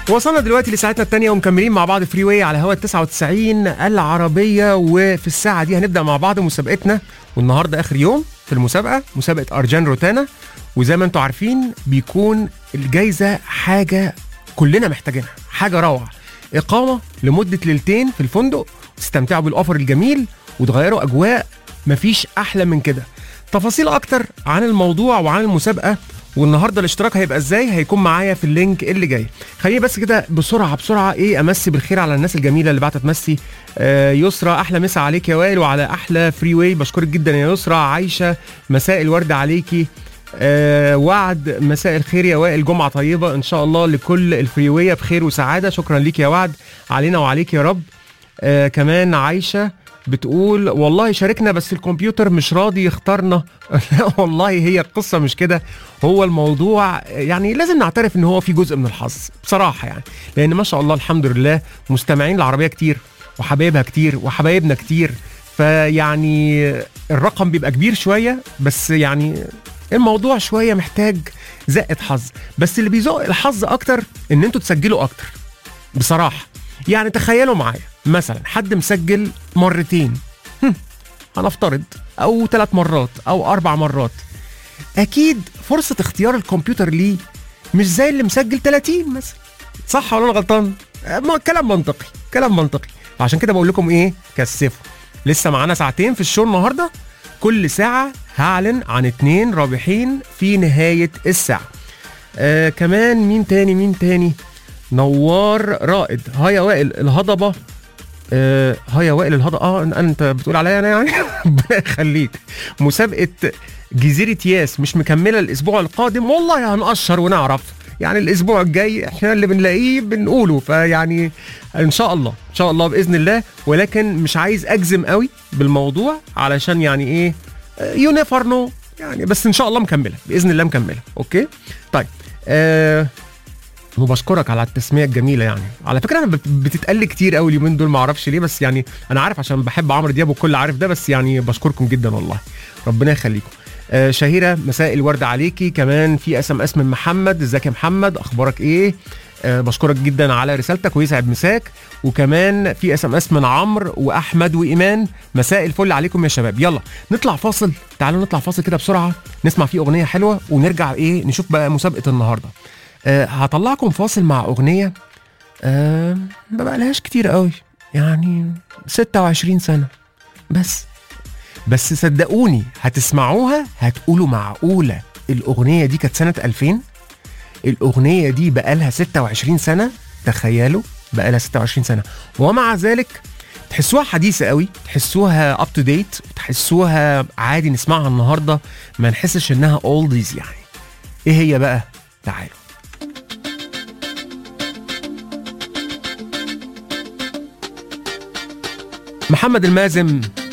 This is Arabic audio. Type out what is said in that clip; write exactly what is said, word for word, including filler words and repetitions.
وصلنا دلوقتي لساعتنا الثانية ومكملين مع بعض فري واي على هوا تسعة وتسعين العربية. وفي الساعة دي هنبدأ مع بعض مسابقتنا، والنهاردة آخر يوم في المسابقة، مسابقة أرجان روتانا. وزي ما انتم عارفين بيكون الجايزة حاجة كلنا محتاجينها، حاجة روعة، إقامة لمدة ليلتين في الفندق، تستمتعوا بالأوفر الجميل وتغيروا أجواء، مفيش أحلى من كده. تفاصيل أكتر عن الموضوع وعن المسابقة والنهارده الاشتراك هيبقى ازاي هيكون معايا في اللينك اللي جاي. خليني بس كده بسرعه بسرعه ايه امسي بالخير على الناس الجميله اللي بعتت تمسي. آه يسرى، احلى مسا عليك يا وائل وعلى احلى فري واي، بشكرك جدا يا يسرى. عايشه، مساء الورد عليكي. آه وعد، مساء الخير يا وائل، جمعه طيبه ان شاء الله لكل الفري واي بخير وسعاده. شكرا ليك يا وعد، علينا وعليك يا رب. آه كمان عايشه بتقول والله شاركنا بس الكمبيوتر مش راضي يختارنا. لا والله هي القصة مش كده، هو الموضوع يعني لازم نعترف ان هو في جزء من الحظ بصراحة، يعني لان ما شاء الله الحمد لله مستمعين العربية كتير وحبايبها كتير وحبايبنا كتير، فيعني الرقم بيبقى كبير شوية، بس يعني الموضوع شوية محتاج زقة حظ. بس اللي بيزق الحظ اكتر ان انتوا تسجلوا اكتر بصراحة. يعني تخيلوا معايا مثلا حد مسجل مرتين، هنفترض او ثلاث مرات او اربع مرات، اكيد فرصة اختيار الكمبيوتر ليه مش زي اللي مسجل ثلاثين مثلا، صح ولا انا غلطان؟ كلام منطقي، كلام منطقي. عشان كده بقول لكم ايه، كثفوا. لسه معانا ساعتين في الشو النهارده، كل ساعة هعلن عن اتنين رابحين في نهاية الساعة. آه كمان مين تاني مين تاني نوار رائد، ها يا وائل الهضبة. آه ها يا وائل الهضبة، اه انت بتقول عليا انا يعني. ربنا يخليك. مسابقة جزيرة ياس مش مكملة الاسبوع القادم، والله هنقشر ونعرف يعني الاسبوع الجاي، احنا اللي بنلاقيه بنقوله، فيعني ان شاء الله ان شاء الله باذن الله، ولكن مش عايز اجزم قوي بالموضوع علشان يعني ايه يو نيفر نو يعني، بس ان شاء الله مكملة باذن الله مكملة. اوكي طيب. آه وبشكرك على التسميه الجميله، يعني على فكره انا بتتقال كتير قوي اليومين دول، ما اعرفش ليه، بس يعني انا عارف عشان بحب عمرو دياب والكل عارف ده، بس يعني بشكركم جدا والله، ربنا يخليكم. آه شهيره، مساء الورد عليكي. كمان في اس ام اس من محمد، ازيك يا محمد، اخبارك ايه؟ آه بشكرك جدا على رسالتك ويسعد مساك. وكمان في اس ام اس من عمرو واحمد وايمان، مساء الفل عليكم يا شباب. يلا نطلع فاصل، تعالوا نطلع فاصل كده بسرعه، نسمع فيه اغنيه حلوه ونرجع ايه نشوف بقى مسابقه النهارده. أه هطلعكم فاصل مع أغنية أه ما بقالهاش كتير قوي، يعني ستة وعشرين سنة بس بس صدقوني هتسمعوها هتقولوا معقولة الأغنية دي كانت سنة ألفين؟ الأغنية دي بقالها ستة وعشرين سنة، تخيلوا بقالها ستة وعشرين سنة، ومع ذلك تحسوها حديثة قوي، تحسوها up to date، تحسوها عادي نسمعها النهاردة ما نحسش إنها oldies. يعني إيه هي بقى؟ تعالوا. محمد المازم